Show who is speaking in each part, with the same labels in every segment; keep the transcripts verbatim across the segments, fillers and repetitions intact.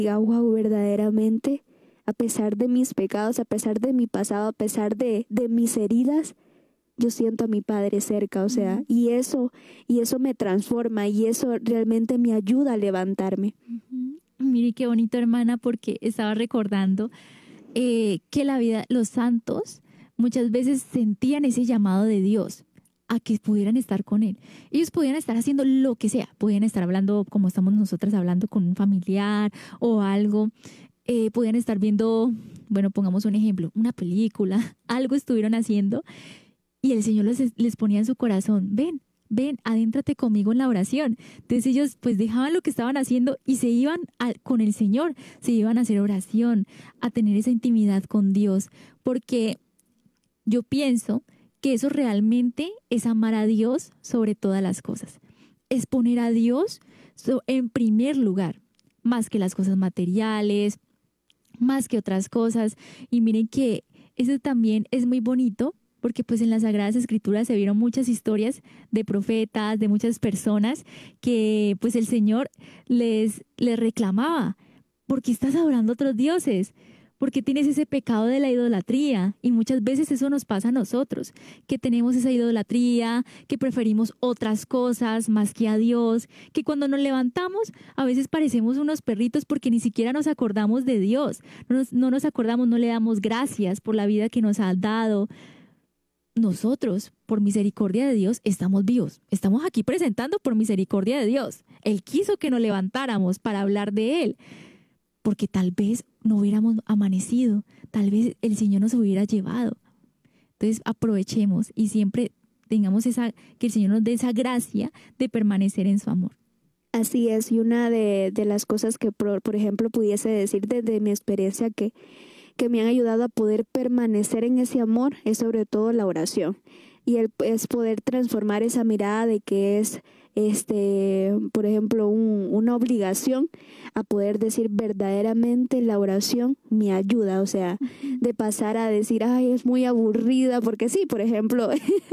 Speaker 1: diga, wow, verdaderamente, a pesar de mis pecados, a pesar de mi pasado, a pesar de, de mis heridas, yo siento a mi Padre cerca, o sea, y eso, y eso me transforma, y eso realmente me ayuda a levantarme.
Speaker 2: Ujú. Mire qué bonito, hermana, porque estaba recordando eh, que la vida, los santos muchas veces sentían ese llamado de Dios a que pudieran estar con Él. Ellos podían estar haciendo lo que sea, podían estar hablando como estamos nosotras hablando con un familiar o algo, eh, podían estar viendo, bueno, pongamos un ejemplo, una película, algo estuvieron haciendo y el Señor les, les ponía en su corazón, ven, ven, adéntrate conmigo en la oración. Entonces ellos pues dejaban lo que estaban haciendo y se iban a, con el Señor, se iban a hacer oración, a tener esa intimidad con Dios, porque yo pienso que eso realmente es amar a Dios sobre todas las cosas. Es poner a Dios en primer lugar, más que las cosas materiales, más que otras cosas. Y miren que eso también es muy bonito, porque pues en las Sagradas Escrituras se vieron muchas historias de profetas, de muchas personas que pues el Señor les, les reclamaba, ¿por qué estás adorando a otros dioses? Porque tienes ese pecado de la idolatría y muchas veces eso nos pasa a nosotros, que tenemos esa idolatría, que preferimos otras cosas más que a Dios, que cuando nos levantamos a veces parecemos unos perritos porque ni siquiera nos acordamos de Dios, no nos, no nos acordamos, no le damos gracias por la vida que nos ha dado. Nosotros, por misericordia de Dios, estamos vivos. Estamos aquí presentando por misericordia de Dios. Él quiso que nos levantáramos para hablar de Él, porque tal vez no hubiéramos amanecido, tal vez el Señor nos hubiera llevado. Entonces aprovechemos y siempre tengamos esa, que el Señor nos dé esa gracia de permanecer en su amor.
Speaker 1: Así es, y una de, de las cosas que, por, por ejemplo, pudiese decir desde mi experiencia que que me han ayudado a poder permanecer en ese amor es sobre todo la oración, y el, es poder transformar esa mirada de que es este por ejemplo un, una obligación, a poder decir verdaderamente la oración me ayuda, o sea, de pasar a decir ay es muy aburrida, porque sí, por ejemplo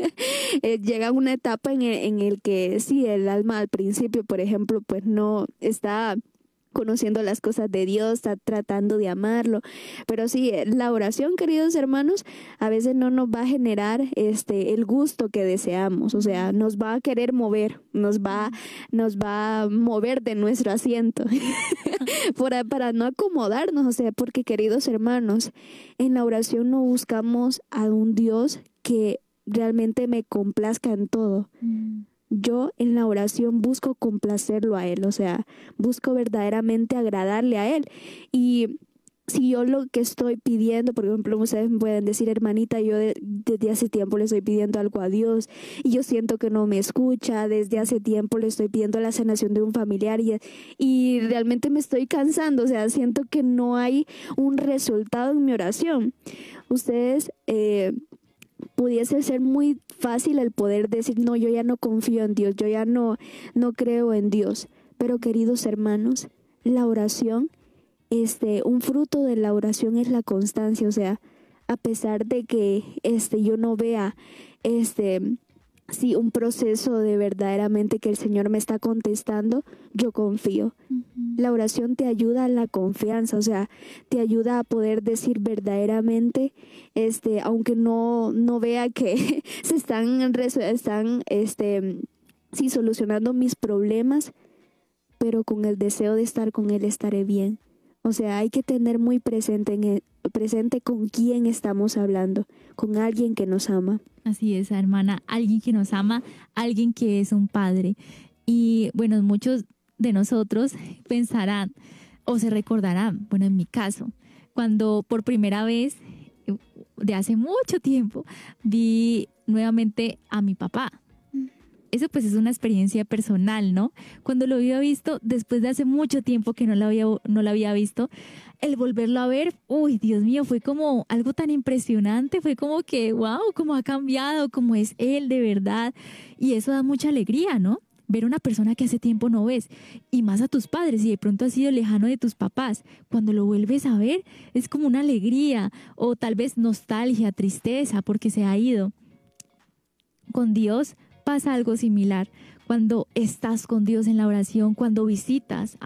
Speaker 1: eh, llega una etapa en el, en el que sí, el alma al principio, por ejemplo, pues no está conociendo las cosas de Dios, está tratando de amarlo, pero sí, la oración, queridos hermanos, a veces no nos va a generar este el gusto que deseamos, o sea, nos va a querer mover, nos va, nos va a mover de nuestro asiento para, para no acomodarnos, o sea, porque queridos hermanos, en la oración no buscamos a un Dios que realmente me complazca en todo. Mm. Yo en la oración busco complacerlo a Él, o sea, busco verdaderamente agradarle a Él. Y si yo lo que estoy pidiendo, por ejemplo, ustedes me pueden decir, hermanita, yo de, desde hace tiempo le estoy pidiendo algo a Dios y yo siento que no me escucha, desde hace tiempo le estoy pidiendo la sanación de un familiar y, y realmente me estoy cansando, o sea, siento que no hay un resultado en mi oración. Ustedes... Eh, pudiese ser muy fácil el poder decir, no, yo ya no confío en Dios, yo ya no, no creo en Dios. Pero queridos hermanos, la oración, este, un fruto de la oración es la constancia, o sea, a pesar de que este, yo no vea este, sí, un proceso de verdaderamente que el Señor me está contestando, yo confío. Uh-huh. La oración te ayuda a la confianza, o sea, te ayuda a poder decir verdaderamente, este, aunque no, no vea que se están, están este, sí, solucionando mis problemas, pero con el deseo de estar con Él estaré bien. O sea, hay que tener muy presente, en el, presente con quién estamos hablando, con alguien que nos ama.
Speaker 2: Así es, hermana, alguien que nos ama, alguien que es un padre. Y bueno, muchos de nosotros pensarán o se recordarán, bueno, en mi caso, cuando por primera vez, de hace mucho tiempo, vi nuevamente a mi papá. Eso pues es una experiencia personal, ¿no? Cuando lo había visto, después de hace mucho tiempo que no lo había, no lo había visto, el volverlo a ver, uy, Dios mío, fue como algo tan impresionante, fue como que, wow, cómo ha cambiado, cómo es él de verdad, y eso da mucha alegría, ¿no? Ver a una persona que hace tiempo no ves, y más a tus padres, y de pronto has sido lejano de tus papás, cuando lo vuelves a ver, es como una alegría, o tal vez nostalgia, tristeza, porque se ha ido. Con Dios pasa algo similar. Cuando estás con Dios en la oración, cuando visitas